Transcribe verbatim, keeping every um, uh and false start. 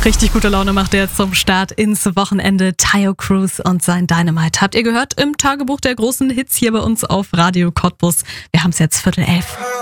Richtig gute Laune macht er jetzt zum Start ins Wochenende. Taio Cruz und sein Dynamite. Habt ihr gehört im Tagebuch der großen Hits hier bei uns auf Radio Cottbus. Wir haben es jetzt Viertel elf.